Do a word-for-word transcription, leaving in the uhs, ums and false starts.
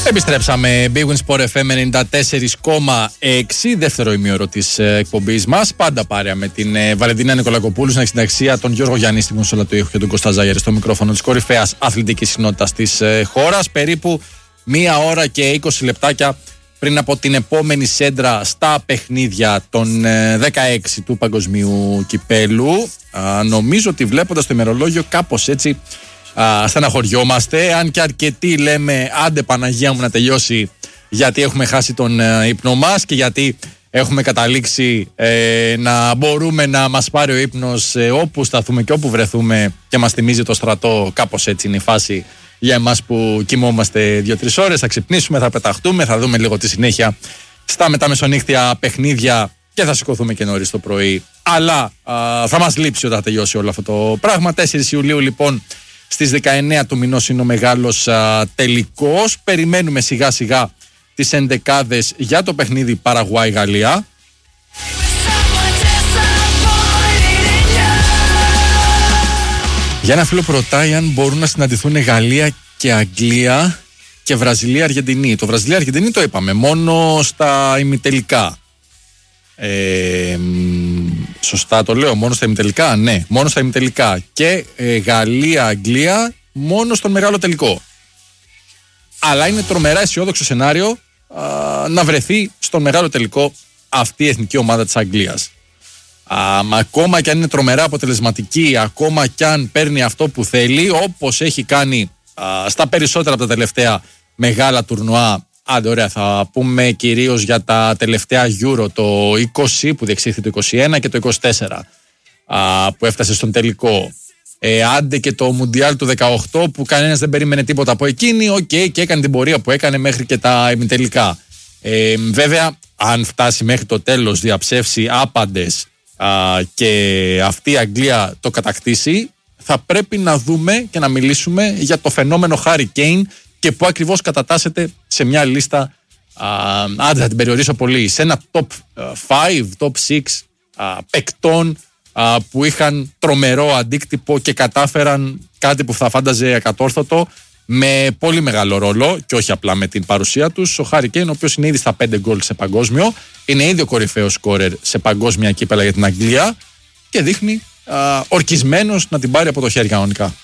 Επιστρέψαμε. Big Win Sport εφ εμ ενενήντα τέσσερα κόμμα έξι, δεύτερο ημίωρο της εκπομπής μας. Πάντα παρέα με την Βαλεντίνα Νικολακοπούλου στην αξινταξία, τον Γιώργο Γιάννη στη μουσούλα του ήχου και τον Κώστα Ζάγερη στο μικρόφωνο της κορυφαίας αθλητικής συνότητας της χώρας. Περίπου μία ώρα και είκοσι λεπτάκια πριν από την επόμενη σέντρα στα παιχνίδια των δεκαέξι του Παγκοσμίου Κυπέλου. Α, νομίζω ότι βλέποντας το ημερολόγιο κάπως έτσι α, στεναχωριόμαστε, αν και αρκετοί λέμε άντε Παναγία μου να τελειώσει, γιατί έχουμε χάσει τον ε, ύπνο μας και γιατί έχουμε καταλήξει ε, να μπορούμε να μας πάρει ο ύπνος ε, όπου σταθούμε και όπου βρεθούμε και μας θυμίζει το στρατό. Κάπως έτσι είναι η φάση για εμάς που κοιμόμαστε δύο-τρεις ώρες. Θα ξυπνήσουμε, θα πεταχτούμε, θα δούμε λίγο τη συνέχεια στα μεταμεσονύχτια παιχνίδια και θα σηκωθούμε και νωρίς το πρωί. Αλλά α, θα μας λείψει όταν τελειώσει όλο αυτό το πράγμα. τέσσερις Ιουλίου λοιπόν στις δεκαεννέα του μηνός είναι ο μεγάλος α, τελικός. Περιμένουμε σιγά σιγά τις ενδεκάδες για το παιχνίδι Παραγουάη-Γαλλία. Για ένα φίλο που ρωτάει αν μπορούν να συναντηθούν Γαλλία και Αγγλία και Βραζιλία-Αργεντινή. Το Βραζιλία-Αργεντινή το είπαμε μόνο στα ημιτελικά. Ε, σωστά το λέω, μόνο στα ημιτελικά. Ναι, μόνο στα ημιτελικά. Και ε, Γαλλία-Αγγλία μόνο στον μεγάλο τελικό. Αλλά είναι τρομερά αισιόδοξο σενάριο α, να βρεθεί στον μεγάλο τελικό αυτή η εθνική ομάδα της Αγγλίας. Α, ακόμα και αν είναι τρομερά αποτελεσματική, ακόμα και αν παίρνει αυτό που θέλει, όπως έχει κάνει α, στα περισσότερα από τα τελευταία μεγάλα τουρνουά. Άντε, ωραία, θα πούμε κυρίως για τα τελευταία Euro, το είκοσι που διεξήχθη το είκοσι ένα και το είκοσι τέσσερα α, που έφτασε στον τελικό. Ε, άντε και το Μουντιάλ του δεκαοκτώ που κανένας δεν περίμενε τίποτα από εκείνη, οκ, okay, και έκανε την πορεία που έκανε μέχρι και τα ημιτελικά. Ε, βέβαια, αν φτάσει μέχρι το τέλος, διαψεύσει άπαντες α, και αυτή η Αγγλία το κατακτήσει, θα πρέπει να δούμε και να μιλήσουμε για το φαινόμενο Harry Kane και που ακριβώς κατατάσσεται σε μια λίστα, άντε θα την περιορίσω πολύ, σε ένα top πέντε, top έξι α, παικτών α, που είχαν τρομερό αντίκτυπο και κατάφεραν κάτι που θα φάνταζε ακατόρθωτο με πολύ μεγάλο ρόλο και όχι απλά με την παρουσία τους. Ο Harry Kane, ο οποίος είναι ήδη στα πέντε γκολ σε παγκόσμιο, είναι ήδη ο κορυφαίος σκόρερ σε παγκόσμια κύπελα για την Αγγλία και δείχνει α, ορκισμένος να την πάρει από το χέρι κανονικά.